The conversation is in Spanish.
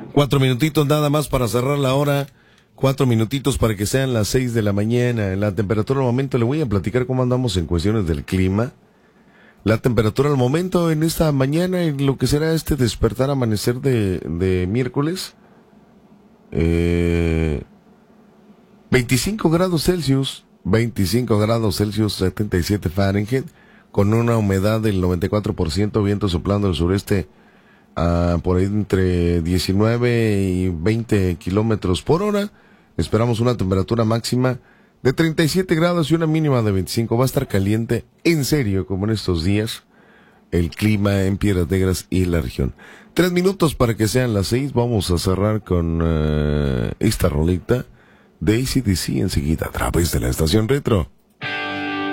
4 minutitos nada más para cerrar la hora. 4 minutitos para que sean las 6 de la mañana. La temperatura al momento, le voy a platicar cómo andamos en cuestiones del clima. La temperatura al momento en esta mañana, en lo que será este despertar amanecer de miércoles. 25 grados Celsius. 25 grados Celsius, 77 Fahrenheit. Con una humedad del 94%, viento soplando del sureste por ahí entre 19 y 20 kilómetros por hora. Esperamos una temperatura máxima de 37 grados y una mínima de 25. Va a estar caliente, en serio, como en estos días, el clima en Piedras Negras y la región. 3 minutos para que sean las 6. Vamos a cerrar con esta rolita de AC/DC enseguida a través de la estación Retro.